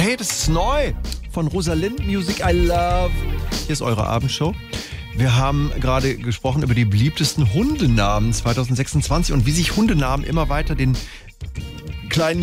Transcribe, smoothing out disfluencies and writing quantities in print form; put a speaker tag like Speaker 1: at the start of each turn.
Speaker 1: Hey, das ist neu von Rosalind Music I Love. Hier ist eure Abendshow. Wir haben gerade gesprochen über die beliebtesten Hundenamen 2026 und wie sich Hundenamen immer weiter den kleinen